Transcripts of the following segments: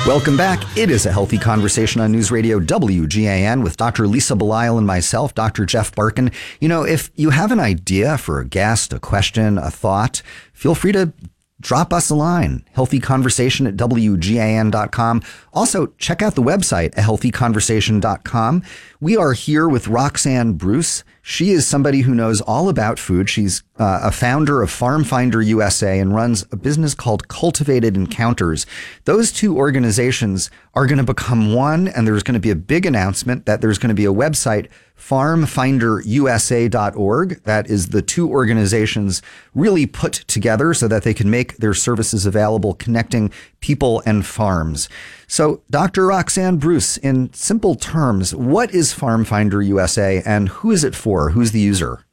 Welcome back. It is a healthy conversation on News Radio WGAN with Dr. Lisa Belisle and myself, Dr. Jeff Barkan. You know, if you have an idea for a guest, a question, a thought, feel free to drop us a line, healthyconversation@wgan.com. Also, check out the website, healthyconversation.com. We are here with Roxanne Bruce. She is somebody who knows all about food. She's a founder of Farm Finder USA and runs a business called Cultivated Encounters. Those two organizations are going to become one, and there's going to be a big announcement that there's going to be a website, farmfinderusa.org. That is the two organizations really put together so that they can make their services available, connecting people and farms. So, Dr. Roxanne Bruce, in simple terms, what is Farm Finder USA and who is it for? Who's the user?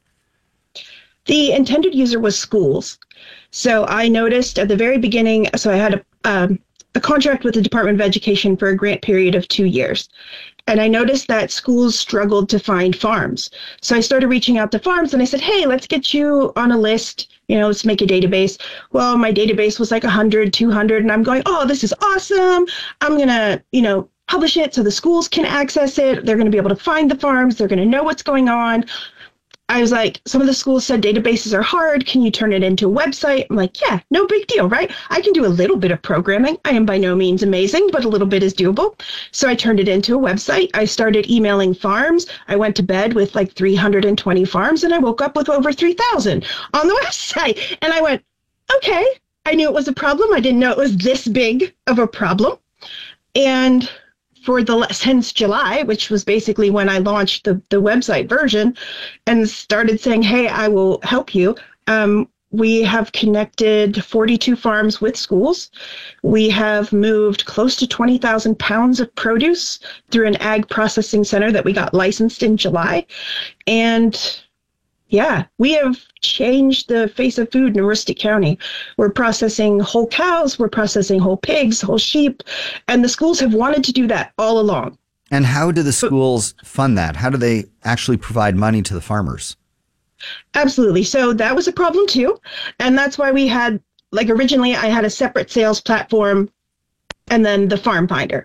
The intended user was schools. So I noticed at the very beginning, so I had a contract with the Department of Education for a grant period of 2 years. And I noticed that schools struggled to find farms. So I started reaching out to farms and I said, hey, let's get you on a list. You know, let's make a database. Well, my database was like 100, 200. And I'm going, oh, this is awesome. I'm going to, publish it so the schools can access it. They're going to be able to find the farms. They're going to know what's going on. I was like, some of the schools said databases are hard. Can you turn it into a website? I'm like, yeah, no big deal, right? I can do a little bit of programming. I am by no means amazing, but a little bit is doable. So I turned it into a website. I started emailing farms. I went to bed with like 320 farms and I woke up with over 3,000 on the website. And I went, okay, I knew it was a problem. I didn't know it was this big of a problem. And since July, which was basically when I launched the website version and started saying, hey, I will help you. We have connected 42 farms with schools. We have moved close to 20,000 pounds of produce through an ag processing center that we got licensed in July. And yeah, we have changed the face of food in Aroostook County. We're processing whole cows, we're processing whole pigs, whole sheep, and the schools have wanted to do that all along. And how do the schools fund that? How do they actually provide money to the farmers? Absolutely. So that was a problem too. And that's why we had, originally I had a separate sales platform and then the Farm Finder.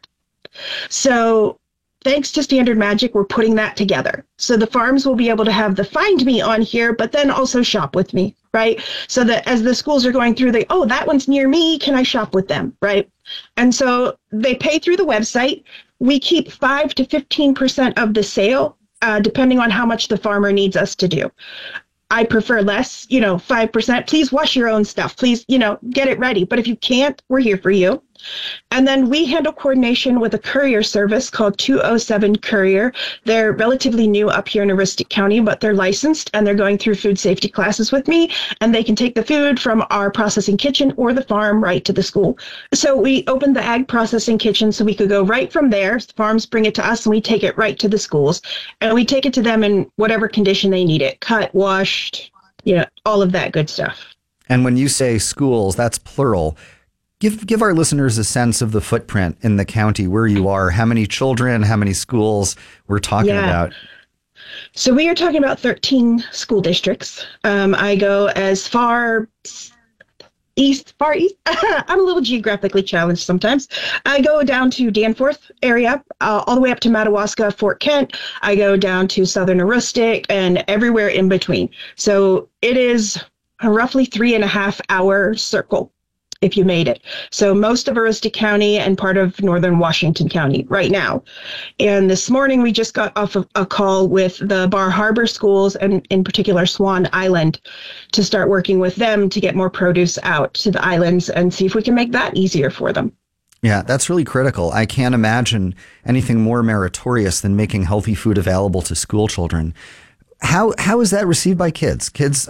So thanks to Standard Magic, we're putting that together. So the farms will be able to have the Find Me on here, but then also shop with me, right? So that as the schools are going through, that one's near me, can I shop with them, right? And so they pay through the website. We keep 5 to 15% of the sale, depending on how much the farmer needs us to do. I prefer less, 5%. Please wash your own stuff. Please, get it ready. But if you can't, we're here for you. And then we handle coordination with a courier service called 207 Courier. They're relatively new up here in Aroostook County, but they're licensed and they're going through food safety classes with me. And they can take the food from our processing kitchen or the farm right to the school. So we opened the ag processing kitchen so we could go right from there. The farms bring it to us and we take it right to the schools. And we take it to them in whatever condition they need it, cut, washed, all of that good stuff. And when you say schools, that's plural. Give our listeners a sense of the footprint in the county where you are, how many children, how many schools we're talking about. So we are talking about 13 school districts. I go as far east. I'm a little geographically challenged sometimes. I go down to Danforth area, all the way up to Madawaska, Fort Kent. I go down to southern Aroostook and everywhere in between. So it is a roughly 3.5 hour circle if you made it. So most of Aroostook County and part of northern Washington County right now. And this morning we just got off of a call with the Bar Harbor schools and in particular Swan Island to start working with them to get more produce out to the islands and see if we can make that easier for them. Yeah, that's really critical. I can't imagine anything more meritorious than making healthy food available to school children. How is that received by kids? Kids